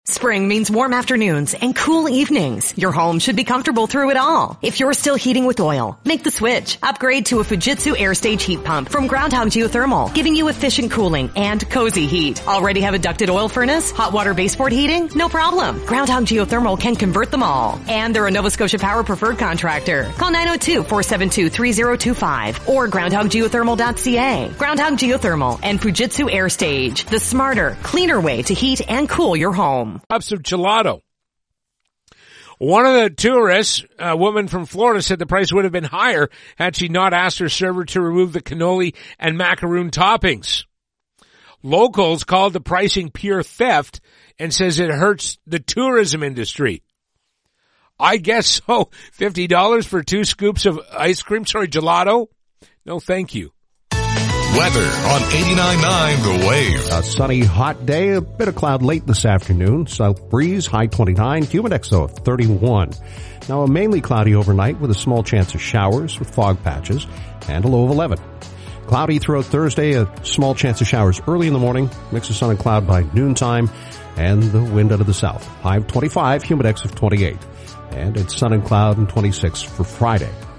Spring means warm afternoons and cool evenings. Your home should be comfortable through it all. If you're still heating with oil, make the switch. Upgrade to a Fujitsu Airstage heat pump from Groundhog Geothermal, giving you efficient cooling and cozy heat. Already have a ducted oil furnace? Hot water baseboard heating? No problem. Groundhog Geothermal can convert them all. And they're a Nova Scotia Power preferred contractor. Call 902-472-3025 or groundhoggeothermal.ca. Groundhog Geothermal and Fujitsu Airstage, the smarter, cleaner way to heat and cool your home. Cups of gelato. One of the tourists, a woman from Florida, said the price would have been higher had she not asked her server to remove the cannoli and macaroon toppings. Locals called the pricing pure theft and says it hurts the tourism industry. I guess so. $50 for 2 scoops of gelato? No, thank you. Weather on 89.9 The Wave. A sunny, hot day, a bit of cloud late this afternoon. South breeze, high 29, humidex though of 31. Now a mainly cloudy overnight with a small chance of showers with fog patches and a low of 11. Cloudy throughout Thursday, a small chance of showers early in the morning, mix of sun and cloud by noontime, and the wind out of the south. High of 25, humidex of 28. And it's sun and cloud and 26 for Friday.